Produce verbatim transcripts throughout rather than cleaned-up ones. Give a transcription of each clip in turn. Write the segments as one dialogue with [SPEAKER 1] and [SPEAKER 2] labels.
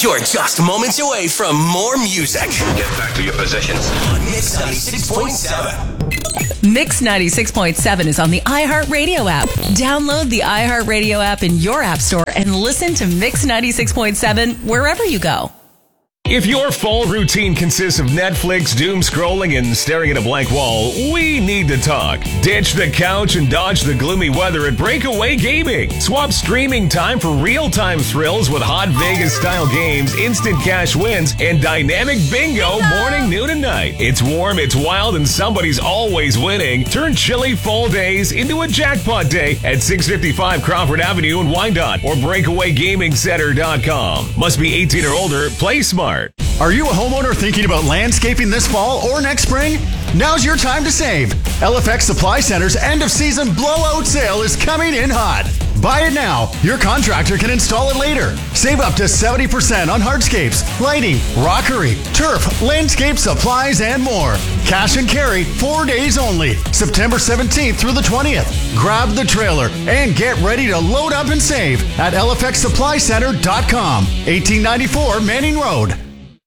[SPEAKER 1] You're just moments away from more music.
[SPEAKER 2] Get back to your positions.
[SPEAKER 1] On Mix ninety-six point seven.
[SPEAKER 3] Mix ninety-six point seven is on the iHeartRadio app. Download the iHeartRadio app in your app store and listen to Mix ninety-six point seven wherever you go.
[SPEAKER 4] If your fall routine consists of Netflix, doom scrolling, and staring at a blank wall, we need to talk. Ditch the couch and dodge the gloomy weather at Breakaway Gaming. Swap streaming time for real-time thrills with hot Vegas-style games, instant cash wins, and dynamic bingo morning, noon, and night. It's warm, it's wild, and somebody's always winning. Turn chilly fall days into a jackpot day at six fifty-five Crawford Avenue in Wyandotte or breakaway gaming center dot com. Must be eighteen or older. Play smart.
[SPEAKER 5] Are you a homeowner thinking about landscaping this fall or next spring? Now's your time to save. L F X Supply Center's end-of-season blowout sale is coming in hot. Buy it now. Your contractor can install it later. Save up to seventy percent on hardscapes, lighting, rockery, turf, landscape supplies, and more. Cash and carry, four days only. September seventeenth through the twentieth. Grab the trailer and get ready to load up and save at L F X Supply Center dot com. eighteen ninety-four Manning Road.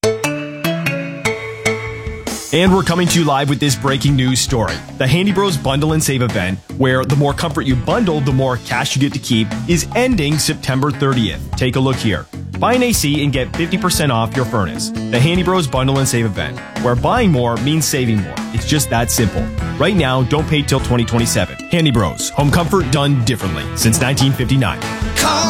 [SPEAKER 6] And we're coming to you live with this breaking news story. The Handy Bros Bundle and Save event, where the more comfort you bundle, the more cash you get to keep, is ending September thirtieth. Take a look here. Buy an A C and get fifty percent off your furnace. The Handy Bros Bundle and Save event, where buying more means saving more. It's just that simple. Right now, don't pay till twenty twenty-seven. Handy Bros. Home comfort done differently since nineteen fifty-nine.